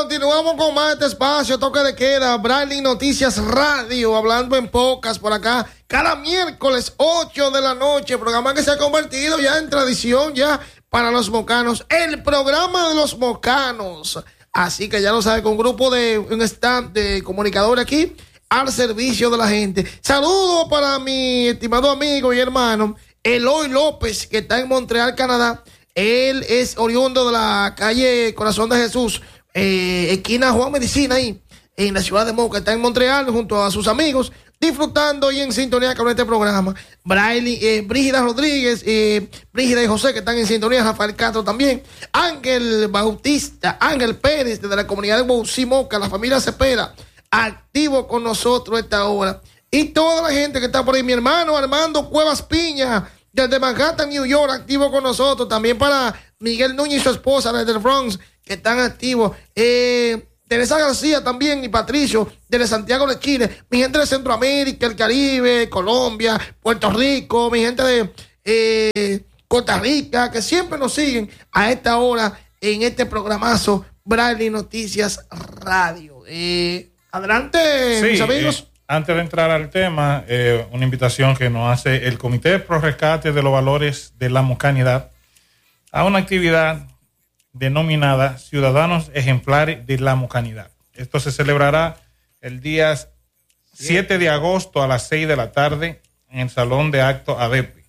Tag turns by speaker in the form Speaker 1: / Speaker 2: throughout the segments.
Speaker 1: continuamos con más de este espacio, toque de queda, Braille Noticias Radio, hablando en pocas por acá, cada miércoles 8 de la noche, programa que se ha convertido ya en tradición ya para los mocanos, el programa de los mocanos. Así que ya lo sabe, con un staff de comunicadores aquí al servicio de la gente. Saludos para mi estimado amigo y hermano Eloy López, que está en Montreal, Canadá. Él es oriundo de la calle Corazón de Jesús, esquina Juan Medicina, ahí en la ciudad de Moca. Está en Montreal junto a sus amigos, disfrutando y en sintonía con este programa. Brígida Rodríguez, Brígida y José, que están en sintonía. Rafael Castro también. Ángel Bautista, Ángel Pérez, desde la comunidad de Baucí, Moca. La familia Cepeda, activo con nosotros a esta hora. Y toda la gente que está por ahí. Mi hermano Armando Cuevas Piña, desde Manhattan, New York, activo con nosotros. También para Miguel Núñez y su esposa, desde el Bronx, que están activos. Teresa García también y Patricio, desde Santiago de Chile. Mi gente de Centroamérica, el Caribe, Colombia, Puerto Rico. Mi gente de Costa Rica, que siempre nos siguen a esta hora en este programazo Braille Noticias Radio. Adelante, mis amigos.
Speaker 2: Antes de entrar al tema, una invitación que nos hace el Comité Pro Rescate de los Valores de la Mocanidad a una actividad denominada Ciudadanos Ejemplares de la Mocanidad. Esto se celebrará el día 7 de agosto a las 6 de la tarde en el Salón de Actos ADEPE.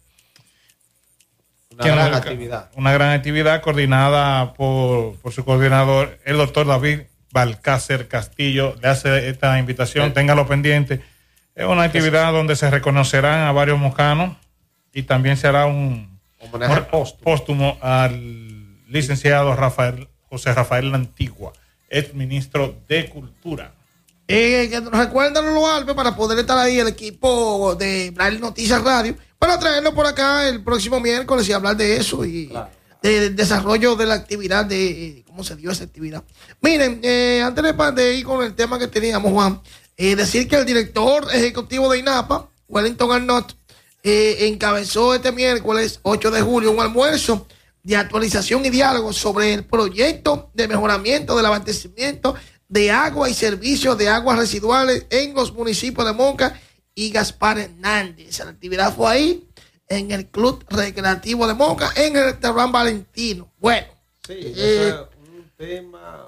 Speaker 2: Una gran actividad coordinada por su coordinador, el doctor David Balcácer Castillo. Le hace esta invitación, téngalo pendiente. Es una actividad donde se reconocerán a varios mocanos y también se hará un homenaje póstumo al licenciado José Rafael Lantigua, ex ministro de Cultura.
Speaker 1: Recuérdanos, Alves, para poder estar ahí el equipo de Braille Noticias Radio, para traerlo por acá el próximo miércoles y hablar de eso y del desarrollo de la actividad, de cómo se dio esa actividad. Miren, antes de ir con el tema que teníamos, Juan, decir que el director ejecutivo de INAPA, Wellington Arnott, encabezó este miércoles 8 de julio un almuerzo de actualización y diálogo sobre el proyecto de mejoramiento del abastecimiento de agua y servicios de aguas residuales en los municipios de Moca y Gaspar Hernández. La actividad fue ahí, en el Club Recreativo de Moca, en el restaurante Valentino. Bueno.
Speaker 3: Sí, es un tema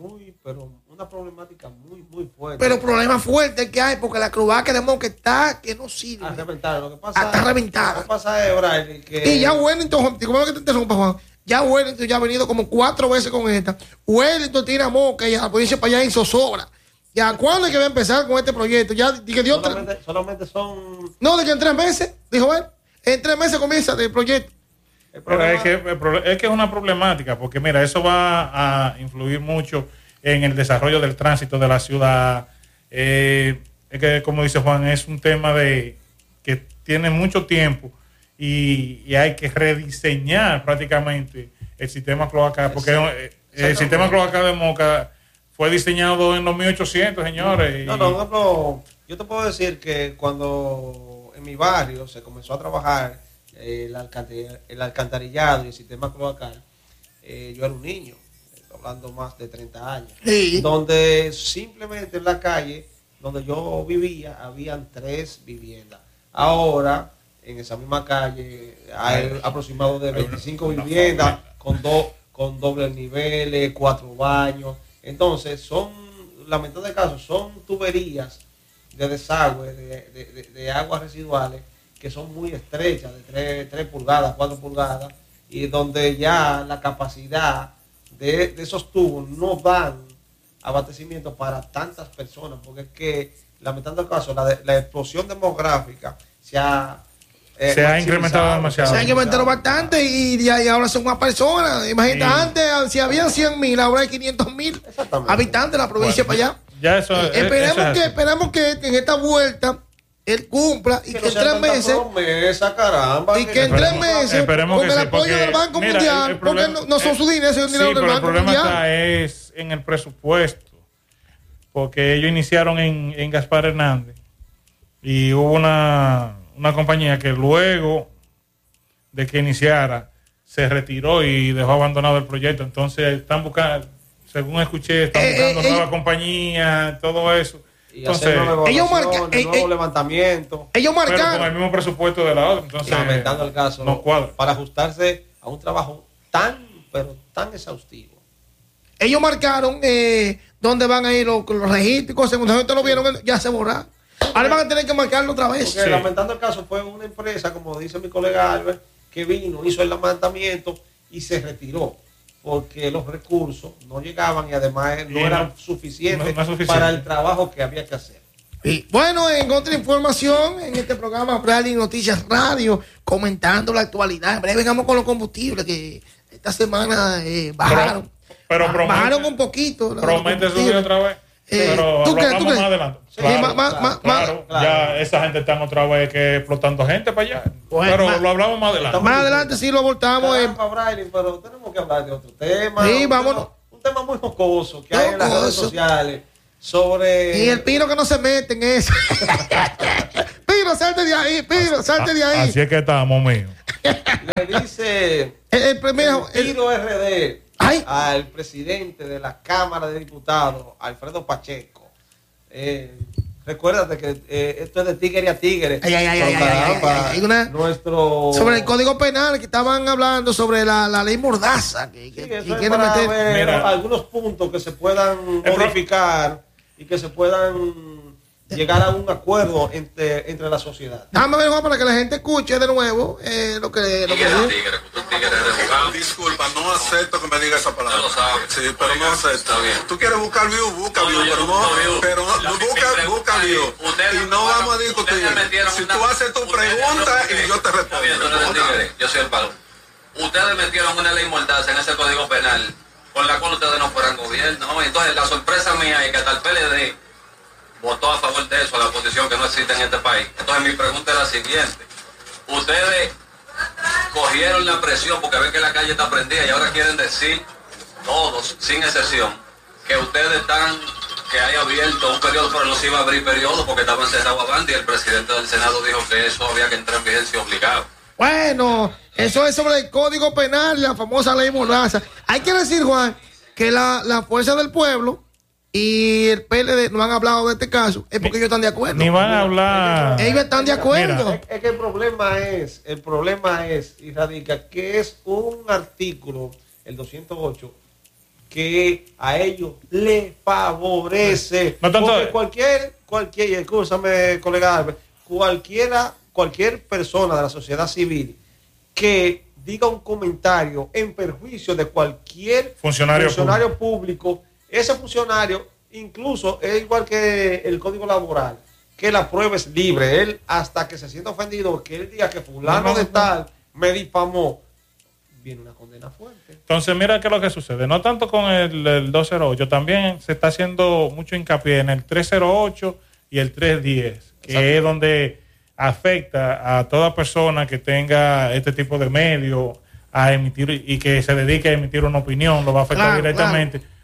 Speaker 3: una problemática muy fuerte.
Speaker 1: Pero problema fuerte que hay, porque la cloaca de Moca está que no sirve.
Speaker 3: Está
Speaker 1: reventada.
Speaker 3: Lo que pasa es, Brian, que...
Speaker 1: Y ya Wellington, ¿cómo es que te interrumpa, Juan? Ya Wellington ya ha venido como 4 veces con esta. Wellington tiene a Moca y a la provincia para allá en zozobra. ¿Ya cuándo es que va a empezar con este proyecto? Ya que dio
Speaker 3: solamente son...
Speaker 1: No, de que en 3 meses, dijo él. En 3 meses comienza el proyecto.
Speaker 2: Pero es que es una problemática, porque mira, eso va a influir mucho en el desarrollo del tránsito de la ciudad. Es que, como dice Juan, es un tema que tiene mucho tiempo y hay que rediseñar prácticamente el sistema cloacal, porque el sistema cloacal de Moca fue diseñado en los 1800, señores.
Speaker 3: No, yo te puedo decir que cuando en mi barrio se comenzó a trabajar el alcantarillado y el sistema cloacal, yo era un niño, hablando más de 30 años, sí. Donde simplemente en la calle donde yo vivía habían 3 viviendas. Ahora en esa misma calle hay aproximado de 25 viviendas con dobles niveles, 4 baños. Entonces la mitad de casos son tuberías de desagüe de aguas residuales que son muy estrechas, de 3 pulgadas, 4 pulgadas, y donde ya la capacidad de esos tubos no dan abastecimiento para tantas personas, porque es que, lamentando el caso, la explosión demográfica se ha
Speaker 2: incrementado demasiado.
Speaker 1: Se ha incrementado bastante y ahora son más personas. Imagínate, antes si habían 100,000, ahora hay 500,000 habitantes de la provincia para allá.
Speaker 2: Ya
Speaker 1: esperemos que en esta vuelta él cumpla y que en 3 meses. Y que en 3 meses, con el apoyo del Banco Mundial, porque no son su dinero, es el dinero del Banco Mundial.
Speaker 2: El problema es en el presupuesto, porque ellos iniciaron en Gaspar Hernández y hubo una compañía que luego de que iniciara se retiró y dejó abandonado el proyecto. Entonces están buscando, según escuché, están buscando nuevas compañías, todo eso.
Speaker 3: Y
Speaker 2: entonces,
Speaker 3: nuevo levantamiento.
Speaker 1: Ellos
Speaker 2: pero
Speaker 1: marcaron.
Speaker 2: con el mismo presupuesto de la otra. Entonces,
Speaker 3: Lamentando el caso,
Speaker 2: no cuadra.
Speaker 3: para ajustarse a un trabajo pero tan exhaustivo.
Speaker 1: Ellos marcaron dónde van a ir los registros y cosas. Cuando ustedes lo vieron, ya se borraron. Ahora van a tener que marcarlo otra vez.
Speaker 3: Porque lamentando el caso, fue una empresa, como dice mi colega Albert, que vino, hizo el levantamiento y se retiró. Porque los recursos no llegaban y además no eran suficientes para el trabajo que había que hacer.
Speaker 1: Y bueno, en otra información, en este programa Bralin Noticias Radio, comentando la actualidad. En breve vengamos con los combustibles que esta semana bajaron.
Speaker 2: Pero
Speaker 1: bajaron un poquito.
Speaker 2: Promete subir otra vez. Pero
Speaker 1: ¿tú
Speaker 2: lo hablamos
Speaker 1: crees?
Speaker 2: más adelante.
Speaker 1: Sí,
Speaker 2: Claro, ya esa gente están otra vez que explotando gente para allá. Pero lo hablamos más adelante.
Speaker 1: Más adelante sí lo voltamos.
Speaker 3: Pero tenemos que hablar de otro tema.
Speaker 1: Sí, vámonos.
Speaker 3: Un tema muy jocoso que hay en las redes sociales sobre...
Speaker 1: Y el Piro que no se mete en eso. Piro, salte de ahí, Piro, salte de ahí.
Speaker 2: Así es que estamos, mío.
Speaker 3: Le dice
Speaker 1: el primero,
Speaker 3: Piro RD al presidente de la Cámara de Diputados, Alfredo Pacheco. Recuérdate que esto es de tigre a tigre.
Speaker 1: Hay una
Speaker 3: nuestro...
Speaker 1: sobre el Código Penal que estaban hablando sobre la ley Mordaza que quieren meter.
Speaker 3: Ver algunos puntos que se puedan modificar y que se puedan llegar a un acuerdo entre la sociedad.
Speaker 1: Déjame ver, Juan, para que la gente escuche de nuevo lo que digo.
Speaker 4: Disculpa, no acepto que me diga esa palabra. Sí, pero no acepto. Tú quieres buscar view, busca view, pero no busca view. Y no vamos a discutir. Si tú haces tu pregunta y yo te respondo.
Speaker 5: Yo soy el palo. Ustedes metieron una ley mordaza en ese código penal con la cual ustedes no fueran gobierno. Entonces la sorpresa mía es que hasta el PLD votó a favor de eso, la oposición que no existe en este país. Entonces mi pregunta es la siguiente. Ustedes cogieron la presión porque ven que la calle está prendida y ahora quieren decir, todos, sin excepción, que ustedes que hay abierto un periodo, pero no se iba a abrir periodo porque estaban cerrados antes y el presidente del Senado dijo que eso había que entrar en vigencia obligado.
Speaker 1: Bueno, eso es sobre el Código Penal, la famosa ley Mordaza. Hay que decir, Juan, que la fuerza del pueblo y el PLD no han hablado de este caso, es porque ellos están de acuerdo.
Speaker 2: Ni van a hablar.
Speaker 1: Ellos están de acuerdo.
Speaker 3: Es que el problema es, y radica, que es un artículo, el 208, que a ellos le favorece.
Speaker 2: No tanto,
Speaker 3: porque cualquier, escúchame, colega Albert, cualquier persona de la sociedad civil que diga un comentario en perjuicio de cualquier funcionario público, ese funcionario incluso es igual que el código laboral, que la prueba es libre. Él, hasta que se sienta ofendido, que él diga que fulano de tal me difamó, viene una condena fuerte.
Speaker 2: Entonces mira qué es lo que sucede, no tanto con el 208, también se está haciendo mucho hincapié en el 308 y el 310, que es donde afecta a toda persona que tenga este tipo de medio a emitir y que se dedique a emitir una opinión, lo va a afectar directamente. Claro.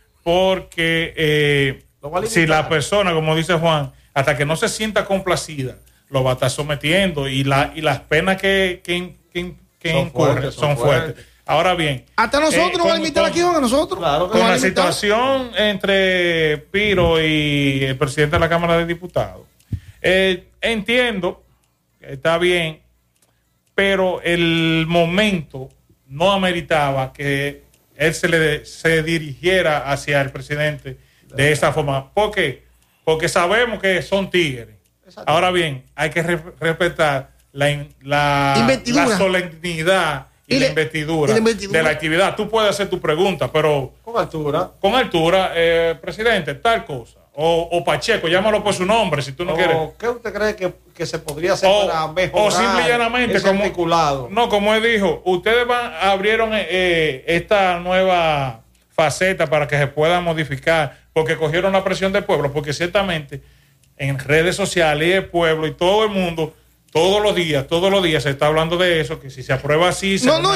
Speaker 2: Porque si la persona, como dice Juan, hasta que no se sienta complacida, lo va a estar sometiendo y las penas que incurren son fuertes. Ahora bien,
Speaker 1: hasta nosotros nos va a limitar aquí a nosotros.
Speaker 2: Claro, con la situación entre Piro y el presidente de la Cámara de Diputados, entiendo, está bien, pero el momento no ameritaba que él se dirigiera hacia el presidente de esa forma. ¿Por qué? Porque sabemos que son tigres. Ahora bien, hay que respetar la solemnidad y la investidura de la actividad. Tú puedes hacer tu pregunta, pero
Speaker 3: con altura.
Speaker 2: Presidente, tal cosa. O Pacheco, llámalo por su nombre si tú no quieres.
Speaker 3: ¿Qué usted cree que se podría hacer para mejorar?
Speaker 2: O simple y llanamente, como él dijo, ustedes abrieron esta nueva faceta para que se pueda modificar, porque cogieron la presión del pueblo, porque ciertamente en redes sociales y el pueblo y todo el mundo, todos los días se está hablando de eso, que si se aprueba así...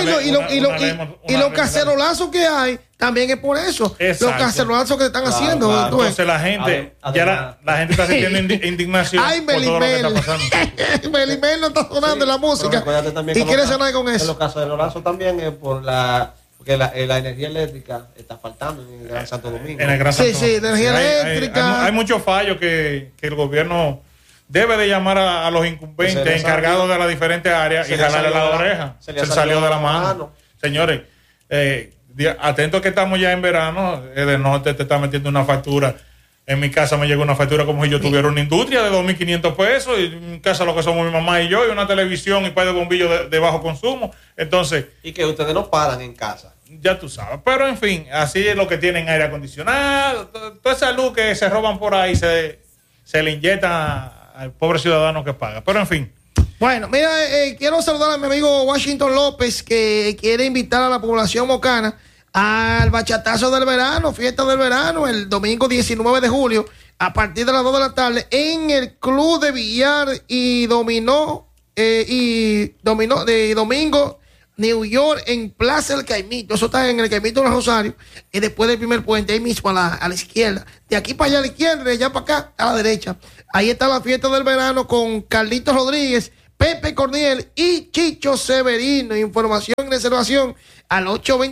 Speaker 1: Y los cacerolazos que hay, también es por eso.
Speaker 2: Exacto.
Speaker 1: Los cacerolazos que están haciendo.
Speaker 2: Claro. Entonces la gente, la gente está sintiendo indignación por todo lo que está pasando.
Speaker 1: Melimel no está sonando la música.
Speaker 3: Y
Speaker 1: quiere sonar con eso.
Speaker 3: En los cacerolazos también es por Porque la energía eléctrica está faltando en el Gran Santo Domingo.
Speaker 2: En el Gran Santo Domingo.
Speaker 1: Sí, energía eléctrica.
Speaker 2: Hay muchos fallos que el gobierno debe de llamar a los incumbentes encargados de las diferentes áreas y jalarle la oreja. Se le salió de la mano. Señores, atentos que estamos ya en verano, de norte te está metiendo una factura. En mi casa me llegó una factura como si yo tuviera una industria de 2.500 pesos, y en mi casa lo que somos mi mamá y yo, y una televisión y un par de bombillos de bajo consumo. Entonces,
Speaker 3: y que ustedes no paran en casa.
Speaker 2: Ya tú sabes, pero en fin, así es lo que tienen aire acondicionado, toda esa luz que se roban por ahí se le inyecta al pobre ciudadano que paga, pero en fin.
Speaker 1: Bueno, mira, quiero saludar a mi amigo Washington López, que quiere invitar a la población mocana al bachatazo del verano, fiesta del verano, el domingo 19 de julio, a partir de las 2 de la tarde, en el Club de Billar y Dominó de Domingo, New York, en Plaza El Caimito. Eso está en el Caimito de Rosario, y después del primer puente, ahí mismo a la izquierda. De aquí para allá a la izquierda, de allá para acá a la derecha. Ahí está la fiesta del verano con Carlitos Rodríguez, Pepe Corniel y Chicho Severino. Información y reservación al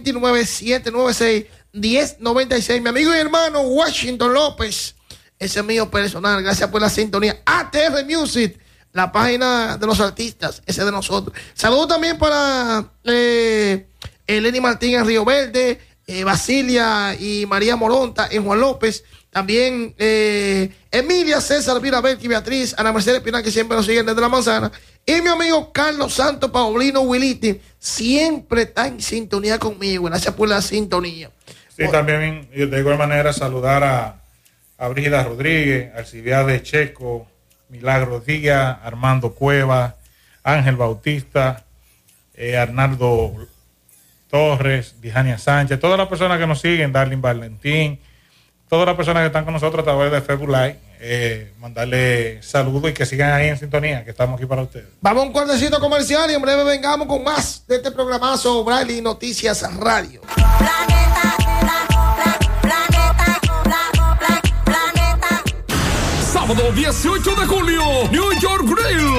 Speaker 1: 829-796-1096. Mi amigo y hermano Washington López, ese es mío personal. Gracias por la sintonía. ATR Music, la página de los artistas, ese de nosotros. Saludos también para Eleni Martín en Río Verde, Basilia y María Moronta en Juan López. También Emilia, César, Virabel y Beatriz, Ana Mercedes Espinal, que siempre nos siguen desde La Manzana. Y mi amigo Carlos Santos Paulino Wiliti, siempre está en sintonía conmigo. Gracias por la sintonía.
Speaker 2: Sí, también de igual manera saludar a Brígida Rodríguez, Alcibiades Checo, Milagro Díaz, Armando Cueva, Ángel Bautista, Arnaldo Torres, Dijania Sánchez, todas las personas que nos siguen, Darlene Valentín, todas las personas que están con nosotros a través de Facebook Live, mandarle saludos y que sigan ahí en sintonía, que estamos aquí para ustedes.
Speaker 1: Vamos a un cortecito comercial y en breve vengamos con más de este programazo Braille Noticias Radio.
Speaker 6: Sábado 18 de julio, New York Grill.